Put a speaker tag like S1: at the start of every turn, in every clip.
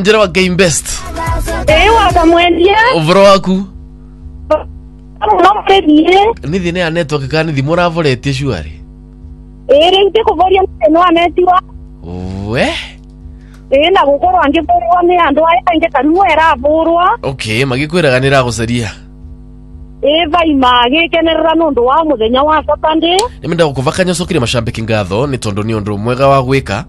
S1: Wanjira wa Game Best.
S2: Wakamwendia.
S1: Uvoro waku.
S2: Nithi
S1: ne network kani thi muravoretie shuari.
S2: Rĩngĩ kũvoria no anetiwa.
S1: We?
S2: Na gũkorwo angĩvorwo nĩ andũ aya aingĩ karimu eravurwa.
S1: Okay, magikwiraga nĩ ragucaria.
S2: Vai magĩkenerera nũndũ wa mũthenya wa Saturday.
S1: Nĩmenda gũkũvakanya cokire mashambiki ngatho nĩ tondũ nĩ ũndũ mwega wa gwĩka.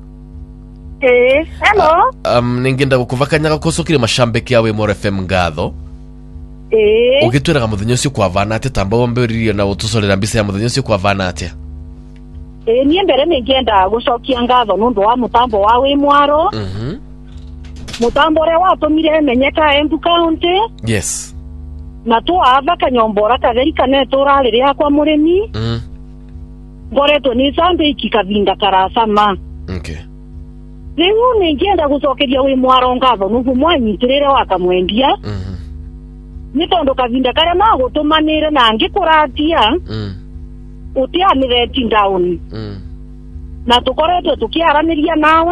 S2: Hello.
S1: Ningenda gũkũvakanya gũcokire mashambiki ya Wimore FM ngatho. Ũgĩtwĩraga mũthenya ũcio kwa vana atĩ tamba wambĩrĩrie na ũtũcorera mbica ya mũthenya ũcio kwa vana atĩa.
S2: Niĩ mbere nĩngĩenda gũcokia ngatho nũndũ wa mũtambo wa Wimwaro. Mũtambo ũrĩa watũmire menyeka Embu County.
S1: Yes.
S2: Na tuava kanyombora katheri kanetũra rĩrĩa kwa mũrĩmi. Ngoretwo nĩ sambĩki kavinda karacama.
S1: Okay.
S2: Rĩu nĩngĩenda gũcokeria Wimwaro ngatho nũguo mwanyitĩrĩre wakamwendia. Nĩ tondũ kavinda karĩa magũtũmanĩre na ngĩkũratia. Utiani letting down. Na tũkoretwo tũkĩaranĩria nawe.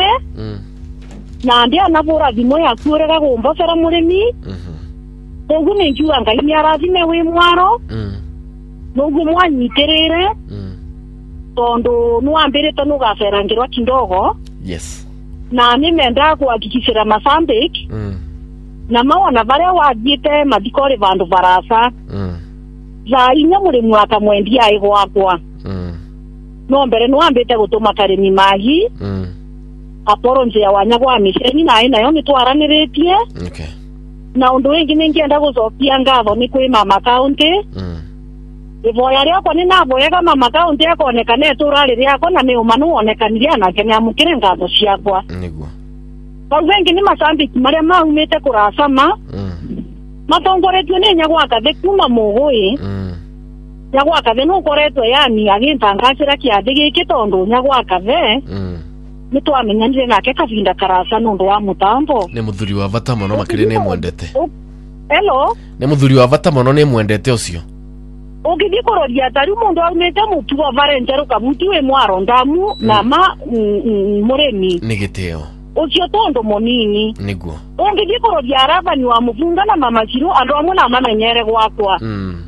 S2: Na ndĩ anavũra thimũ yaku ũrega gũmbocera mũrĩmi. Ũguo nĩngiuga Ngai nĩarathime Wimwaro. Nũguo mwanyitĩrĩre. Tondũ nĩwambĩrĩte nũgacerangĩrwa kindogo.
S1: Yes.
S2: Na nĩmenda kuhakikishĩra masambĩki. Na mawona varĩa wathiĩte mathikore vandu varasa. Za inya mũrĩmi wakamwendia aĩ gwakwa. No mbere nĩwambĩte gũtũma karĩmi magi. Apology ya wanyagwa mĩceni naĩ nayo nĩtwaranĩrĩtie.
S1: Okay.
S2: Na ũndũ wĩngĩ nĩngĩenda gũcokia ngatho nĩ kwĩ Mama County. Ivoya rĩakwa nĩnavoyaga Mama County akonekana etũra rĩrĩakwa na nĩũma nĩwonekanire anake nĩamũkĩre ngatho ciakwa.
S1: Nĩguo.
S2: Pau wengĩ nĩ masambĩki marĩa maumĩte kũracama. Matongoretio nĩ Nyagwakathe kuma Mũgũĩ. Nyagwakathe nũkoretwo yani agĩntangacĩra kĩathĩ gĩkĩ tondũ Nyagwakathe nĩtwamenyanire nake kavinda karaca nũndũ wa mũtambo.
S1: Nĩ mũthuri wa bata mũno makĩria nĩ mwendete.
S2: Hello.
S1: Nĩ mũthuri wa bata mũno nĩ mwendete ũcio.
S2: Ũngĩthiĩ kũroria tari mũndũ aumĩte mũtu wa Varenjero kabuti Wimwaro ndamu na mũrĩmi.
S1: Nĩ gĩtĩo.
S2: Ucio tondo monini.
S1: Niguo.
S2: Ongithie korodia araba ni wa mufunga na mama Chiru andu amwe na mamenyere gwakwa.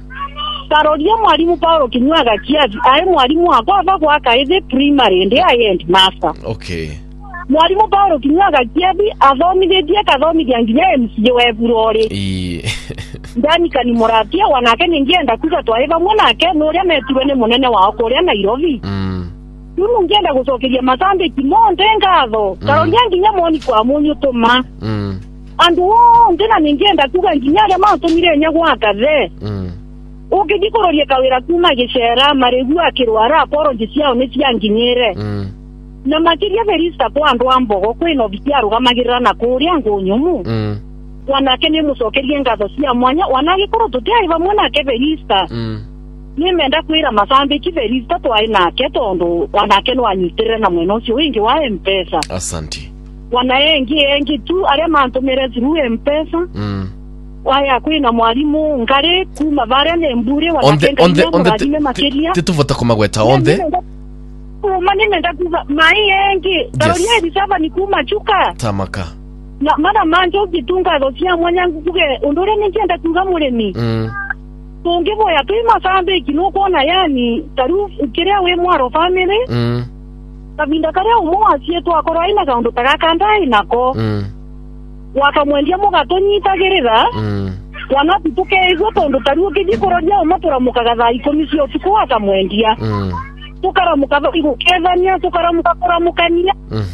S2: Karodia mwalimu Paulo Kinywaga kiazi aye mwalimu wakwa ava gwaka eze primary ndi aye master.
S1: Okay.
S2: Mwalimu Paulo Kinywaga kiazi athomithitie kathomithia nginya MCA wa Burori. Ndani kani moratia wanake ningienda kuza twaiva mwanake nuria metuwe ni munene wao kuria Nairobi. Nunu ngenda gucokeria masambiki monde ngatho. Karodia nginya moni kwa munyu tuma. Andu ndena ningenda kuga nginya aria matumire Nyagwakathe. Ukijikororia kawira kuma gicera maregu akirwara apology ciao ni cianginyire. Na makiria verista kwa andu ambogo kwino bitiarugamagira na kuria ngunyumu. Wanake ni mucokerie ngatho cia mwanya wanagikoro tutiaiva mwanake verista. Nimenda kwira masambiki verista twai nake tondu wanake no anyitirira na mweno ucio wingi wa M-Pesa.
S1: Asanti.
S2: Wanaengi tu aria mantumire through M-Pesa. Waya kwina mwalimu ngare kuma varia nembure wanakenda mwalimu makeria.
S1: Tituvota kumagweta onde.
S2: Nimenda kuva mai engi. Daria edisaba ni kuma chuka.
S1: Tamaka.
S2: Na mara manjo gitunga dosia mwanyangu kuge undore ningenda kunga muremi. Tungivo ya tuima sambe kinuko yani taru kirea Wimwaro family. Kabinda karia umoa sietu akoro aina kaundu takakanda inako. Wakamwendia mugatonyitagerera. Wanatutuke izo tondu taru kijikorodia umatura mukagatha ikomisio tuko wakamwendia. Tukaramuka igukethania tukaramuka mukania.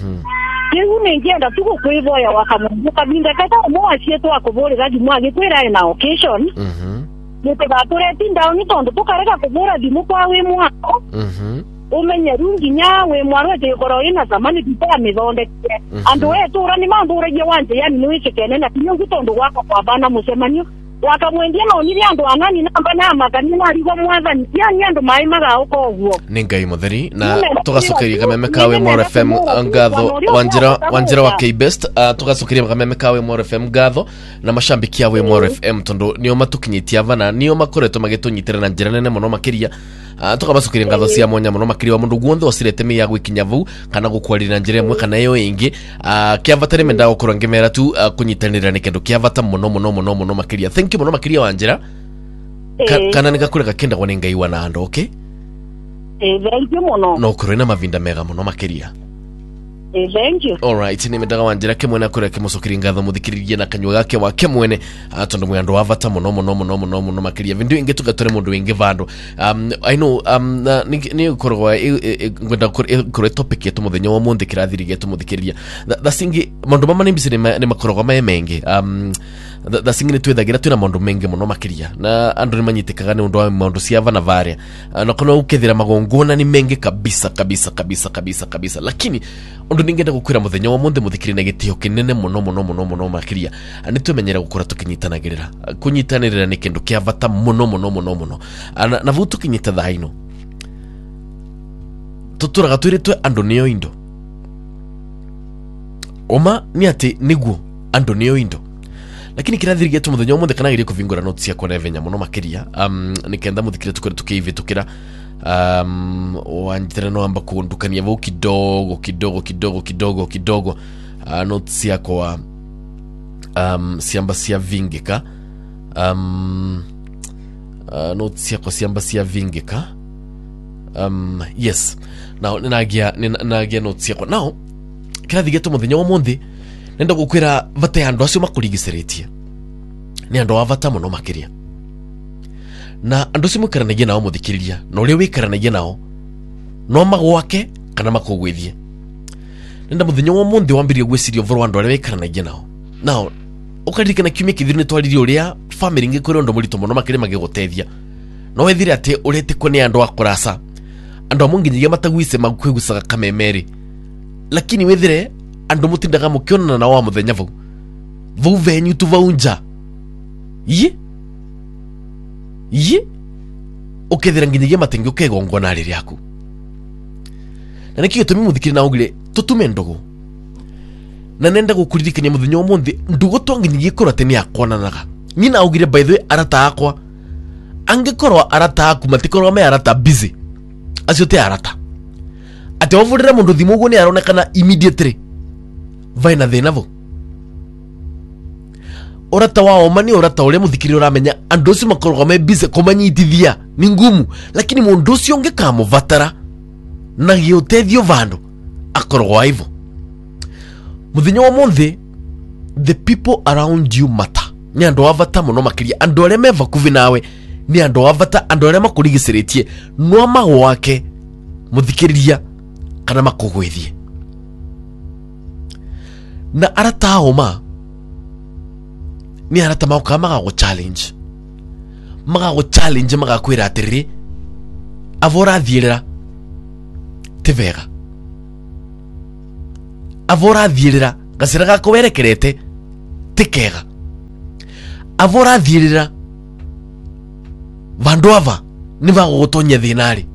S2: Yehu nengenda tuko kwivoya wakamwendia kabinda kata umoa sietu akobore thimu agikwira na occasion. Mutegatureti ndauni tondu tukareka kubura thimu kwa Wimwaro. Umenye runginya Wimwaro tekoro ina zamani bita mithondeke. Andu etura ni manduragie wanje yani niwike kene na kinyongu tondu gwako kwa bana musemanio. Wakamwendia no niri andu anani namba na magani na rigo mwathani yani andu mai maga uko guo.
S1: Ni Ngai mutheri na tugacokeria kameme ka Wimwaro FM ngatho Wanjira wa K-Best tugacokeria kameme ka Wimwaro FM ngatho na mashambiki ya Wimwaro FM tondu nio matukinyitia vana nio makoretwo magitunyitira na njira nene muno makiria tukabacukire ngatho cia mwanya muno makiri wa mundu guonthe osirete mi ya gwikinya vu kana gukwarira njira imwe kana yo ingi kiavatare menda gukorwo ngimera tu kunyitanira ni kindu kiavata muno makiria. Thank you muno makiria wa njira kana nigakure gakenda gwa ningai wana ando. Okay,
S2: thank you muno
S1: no kurwe na mavinda mega muno makiria.
S2: Thank you.
S1: All right, ni mendaga wanjira kemwene akore kemusukiri ngatho muthikiririe na kanywa gake wa kemwene atondo mwandu wavata muno makiria vindu inge tugatore mundu inge vandu. I know ni korwa ngwenda kore topic yetu muthenya wa mundi kirathiri getu muthikiriria the singi mundu mama nimbise ni makorwa menge the singi ni twethagira twina mundu menge muno makiria na andu ni manyitikaga ni undu wa mundu cia vana varia na kono ukethira magongona ni menge kabisa lakini undu ningenda gukwira muthenya wa mundi muthikiri na gitio kinene muno makiria ani tumenyera gukura tukinyitanagirira kunyitanirira ni kindu kia vata muno na vu tukinyita thaino tuturaga twiritwe andu niyo indo oma ni ati niguo andu niyo indo lakini kirathiri getu muthenya wa mundi kana giri kuvingura notes ya kone venya muno makiria nikenda muthikire tukore tukiivitukira wanjitira no amba kundukania vau kidogo notes ya kwa siamba sia vingika notes ya kwa siamba sia vingika yes now nagia notes ya kwa now kirathiri getu muthenya wa mundi nenda gukwira vate andu acio makurigiceretie ni andu avata muno makiria na andu acio mukaranagia nao muthikiriria na uria wikaranagia nao no magwake kana makugwithie. Nenda muthenya wa mundi wambirie gwiciria voro andu aria wikaranagia nao now ukaririkana kiumia kithiru ni twaririe uria family ingi kwire undu murito muno makiria magigutethia no wethire ati urete ko ni andu akurasa andu amunginyagia matagwise magkwigusaga kamemeri lakini wethire andu mutindaga mukiona na wa muthenya vau venyu tu vaunja ye ukethira nginyagia matengi ukegongona riri yaku na nikio tumi muthikiri na ugire tutume ndugu na nenda gukuririkania muthenya wa mundi ndugu twanginyagia korate ni akonanaga nyina ugire by the way arata akwa angikorwa arata aku matikorwa me arata busy acio te arata ati ovurira mundu thimu uguo ni aronekana immediately vaina thina vo orata wao mani orata uria muthikiri uramenya andu acio makorwa me busy kumanyitithia ni ngumu lakini mundu ucio ngikamuvatara na giutethio vandu akorwa ivo muthenya wa mundi the people around you matter ni andu avata muno makiria andu aria meva kuvi nawe ni andu avata andu aria makurigiceretie no magwake muthikiriria kana makugwithie na arata homa ni arata mauka magago challenge magakwira atiri avora thirira tivega avora thirira gasira gako werekerete tikega avora thirira vandu ava ni vagugutonya thinari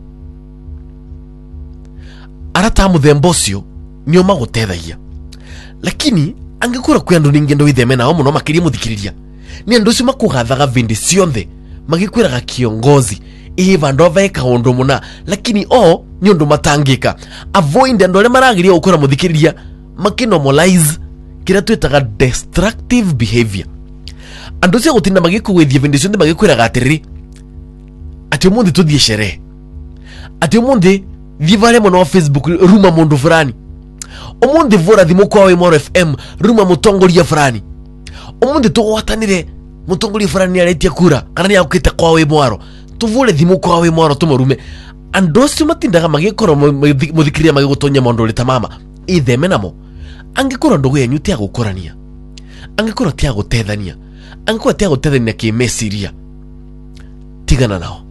S1: arata muthemba ucio nio magutethagia lakini angikura kwi andu ningendo witheme nao muno makiria muthikiriria ni andu cio makugathaga vindi cionthe magikwiraga kiongozi vandu avaeka undu muna lakini ni undu matangika avoid andu aria maragiria gukora muthikiriria makinormalize kira twitaga destructive behavior andu cio gutinda magikugwithia vindi cionthe magikwiraga atiri ati umundi tuthie sherehe ati umundi thivare muno wa Facebook ruma mundu fulani umundi vora thimu kwa we Moro FM ruma mutongoria fulani umundi tugwatanire mutongoria fulani aretia kura kana ni akite kwa we Mwaro tuvure thimu kwa we Mwaro tumurume andosi matindaga magikoro muthikiria magigutonya mondo lita mama itheme namo angikoro ndugu yenyu tia gukorania angikoro tia gutethania angikoro tia gutethania kimesiria tigana nao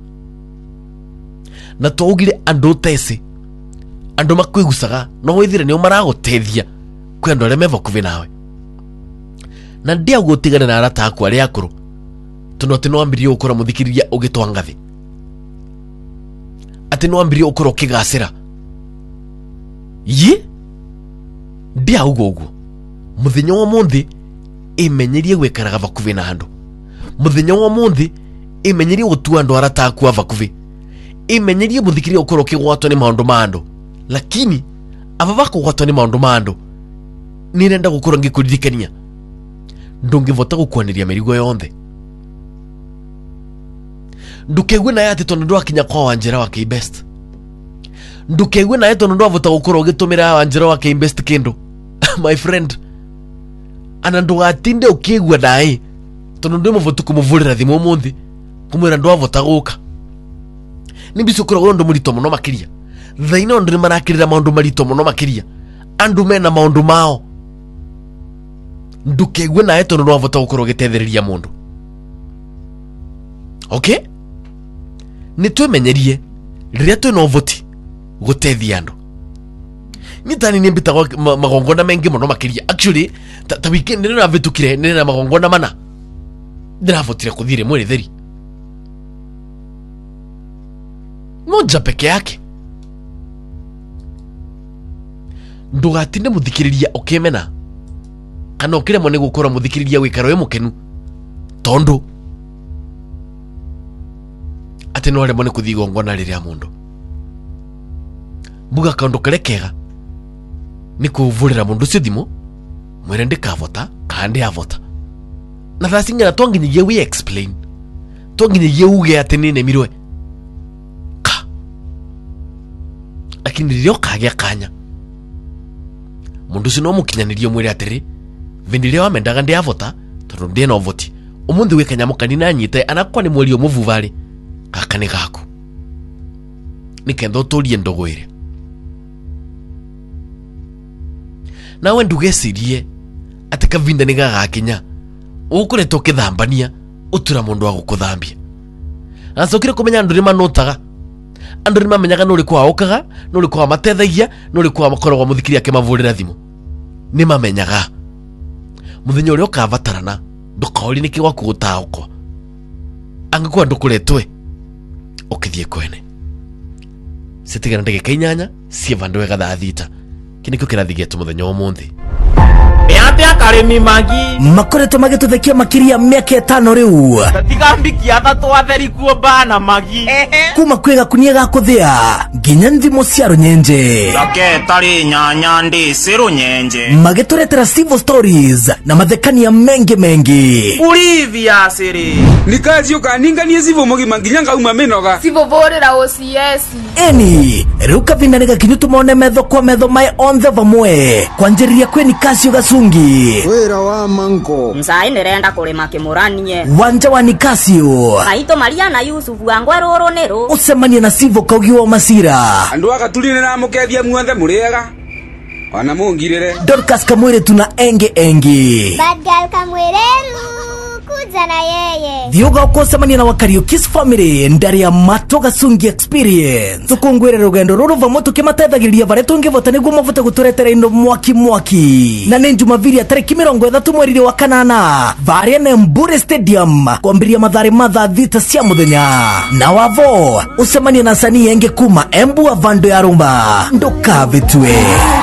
S1: na tugire andu tese andu makwigusaga no withire ni maragutethia kwi andu aria meva kuvi nawe na ndia gutigana na arata aku aria akuru tunote no ambirie ukora muthikiriria ugitwangathi ati no ambirie ukora ukigasira ndia ugugu muthenya wa mundi imenyerie gwikaraga vakuvi na andu muthenya wa mundi imenyerie gutua andu arata aku vakuvi imenyerie muthikiria ukoro kigwatwo ni maundu mando lakini aba bakugwatwo ni maundu mando nirenda gukora ngikuririkania ndungivota gukwaniria merigo yonthe ndukegwe na yate tondu akinya kwa Wanjira wa K-Best ndukegwe na yate tondu avota gukora ugitumira Wanjira wa K-Best kindu my friend ana ndugatinde ukigwa dai tondu ndi muvotu kumuvurira thimu umuthi kumwira ndu avota guka nibisukura gondo murito muno makiria thaino ndu marakirira maundu marito muno makiria andu mena maundu mao ndukegwe na yate tondu avota gukora ugitetheriria mundu okay nitwemenyerie riria twina uvoti gutethia andu nitani nimbita magongona mengi muno makiria actually ta weekend nina vitukire nina magongona mana ndiravotire kuthire mwere theri moja peke yake ndugatinde muthikiriria ukimena kana ukiremwo ni gukora muthikiriria wikaro mukenu tondu ati no remone kuthigo ngona riria mundu buga kaundu karekega ni kuvurira mundu cidimo mwere ndikavota kandi avota na thasinga twanginyigie we explain twanginyigie uge ati nine mirwe ka lakini rio kagya kanya mundu sino mukinyanirio mwere atiri vindirio amendaga ndi avota tondu ndi no voti umundi we kanyamo kanina anyite anakwa ni mweri omuvuvali kakani gaku nikendo turie ndogwire nawe ndugecirie ati kavinda ni gagakinya ukuretwo kithambania utura mundu wa gukuthambia acokire kumenya andu ni manutaga andu ni mamenyaga nuri kwa okaga nuri kwa matethagia nuri kwa makorogwa muthikiria kimavurira thimu ni mamenyaga muthenya uri ukavatarana ndukori niki gwaku gutaukwa angikwa ndukuretwe ukithie kwene sitigana ndagika 8 civandu wega thaathita kiniko kirathigia tumuthenya omunthi
S3: Yate akarimi magi
S4: makoretwo magituthekia makiria miaka 5 riu
S3: tatigambikia thatu atheri kuomba na magi
S4: kuma kwiga kunia ga kuthia nginya nthimo cia runyenje
S3: Yake tari nyanya ndi cirunyenje
S4: magituretera civil stories na mathekania mengi
S3: Olivia siri
S5: nikazi ukaninganie civo mugima nginya ngauma minoga
S6: civovorera OCS
S4: eni riu kavinda ni gakinyu tumone metho kwa metho mai onthe vamwe kwanjiriria kweni Kasio Gasungi
S7: wira wa manko
S6: msai nirenda kurima kimuranie
S4: wanja wa Nikasio
S6: aito Maria na Yusufu wangwe ruru niru
S4: ucemania na Sivo Kaugi wa Masira
S5: andu agaturire na mukethia muothe muriega ona mungirire
S4: Dorcas Kamwire tuna enge
S8: Bad girl Kamwirelu kuja na yeye
S4: Thioga ukosemania na Wakariokis family ndari ya Mato Gasungi experience tukungwire rugendo ruru vamwe tukimatethagiria bare tungivota niguo mavote guturetera indo mwaki na ni Jumapili tariki 30 mweri wa kanana varia na Mbure Stadium kwambiria mathare mathaa thita cia muthenya na wavo ucemania na sani enge kuma Embu Avando ya Rumba ndukavitwe